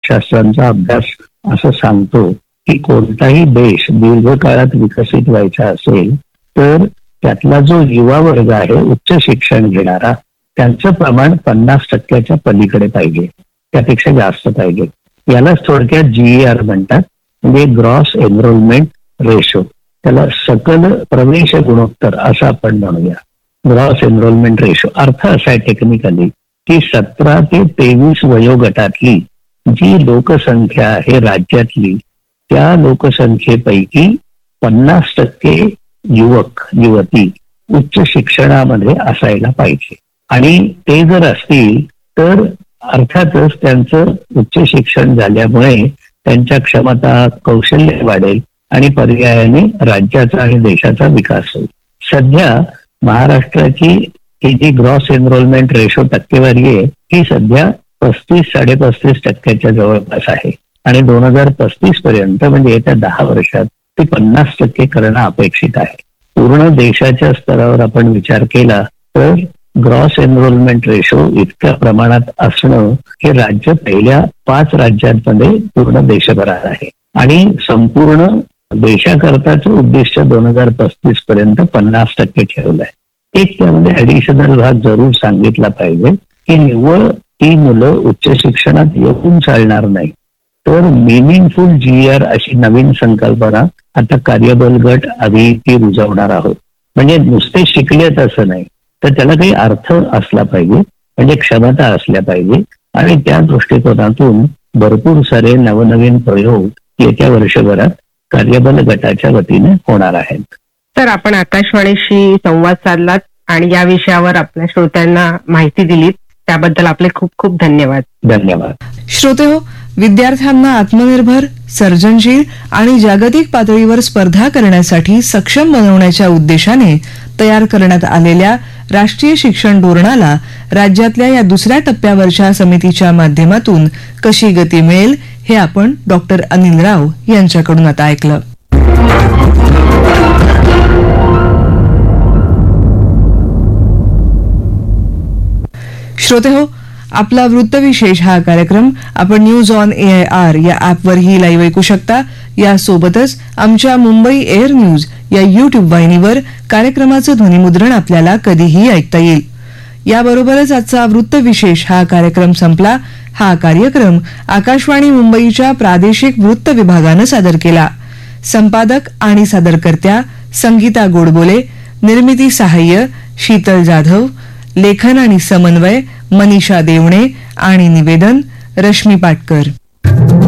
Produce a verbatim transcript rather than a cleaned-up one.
अर्थशास्त्रांचा अभ्यास असं सांगतो की कोणताही देश दीर्घकाळात विकसित व्हायचा असेल तर त्यातला जो युवा वर्ग आहे उच्च शिक्षण घेणारा त्यांचं प्रमाण पन्नास टक्क्याच्या पलीकडे पाहिजे, त्यापेक्षा जास्त पाहिजे. यालाच थोडक्यात जीईआर म्हणतात, म्हणजे ग्रॉस एनरोलमेंट रेशो. त्याला सकल प्रवेश गुणोत्तर असं आपण म्हणूया. ग्रॉस एनरोलमेंट रेशो अर्थ असा आहे टेक्निकली की सतरा ते तेवीस वयोगटातली जी लोकसंख्या आहे राज्यातली त्या लोकसंख्येपैकी पन्नास टक्के युवक युवती उच्च शिक्षणामध्ये असायला पाहिजे. आणि ते जर असतील तर अर्थातच त्यांचं उच्च शिक्षण झाल्यामुळे त्यांच्या क्षमता कौशल्य वाढेल आणि पर्यायाने राज्याचा आणि देशाचा विकास होईल. सध्या महाराष्ट्राची ही जी ग्रॉस एनरोलमेंट रेशो टक्केवारी आहे ही सध्या पस्तीस साडेपस्तीस टक्क्याच्या जवळपास आहे आणि दोन हजार पस्तीस पर्यंत म्हणजे येत्या दहा वर्षात ती पन्नास टक्के करणं अपेक्षित आहे. पूर्ण देशाच्या स्तरावर आपण विचार केला तर ग्रॉस एनरोलमेंट रेशो इतक्या प्रमाणात असणं हे राज्य पहिल्या पाच राज्यांमध्ये पूर्ण देशभरात आहे आणि संपूर्ण देशाकरताचं उद्दिष्ट दोन हजार पस्तीस पर्यंत पन्नास टक्के ठेवलं आहे. एक त्यामध्ये ऍडिशनल भाग जरूर सांगितला पाहिजे की निव्वळ ती मुलं उच्च शिक्षणात येऊन चालणार नाही तर मिनिंगफुल जीआर अशी नवीन संकल्पना आता कार्यबल गट आधी ती रुजवणार आहोत. म्हणजे नुसते शिकलेच असं नाही तर त्याला काही अर्थ असला पाहिजे, म्हणजे क्षमता असल्या पाहिजे आणि त्या दृष्टिकोनातून भरपूर सारे नवनवीन प्रयोग येत्या वर्षभरात कार्यबल गटाच्या वतीने होणार आहेत. तर आपण आकाशवाणीशी संवाद साधलात आणि या विषयावर आपल्या श्रोत्यांना माहिती दिलीत त्याबद्दल आपले खूप खूप धन्यवाद. धन्यवाद. श्रोते हो, विद्यार्थ्यांना आत्मनिर्भर, सर्जनशील आणि जागतिक पातळीवर स्पर्धा करण्यासाठी सक्षम बनवण्याच्या उद्देशाने तयार करण्यात आलेल्या राष्ट्रीय शिक्षण धोरणाला राज्यातल्या या दुसऱ्या टप्प्यावरच्या समितीच्या माध्यमातून कशी गती मिळेल हे आपण डॉक्टर अनिल राव यांच्याकडून आता ऐकलं. श्रोते हो, आपला वृत्तविशेष हा कार्यक्रम आपण news on A I R या ऍपवरही लाईव्ह ऐकू शकता. यासोबतच आमच्या मुंबई एअर न्यूज या युट्यूब वाहिनीवर कार्यक्रमाचं ध्वनिमुद्रण आपल्याला कधीही ऐकता येईल. याबरोबरच आजचा वृत्तविशेष हा कार्यक्रम संपला. हा कार्यक्रम आकाशवाणी मुंबईच्या प्रादेशिक वृत्त विभागानं सादर केला. संपादक आणि सादरकर्त्या संगीता गोडबोले, निर्मिती सहाय्य शीतल जाधव, लेखन आणि समन्वय मनीषा देवणे आणि निवेदन रश्मी पाटकर.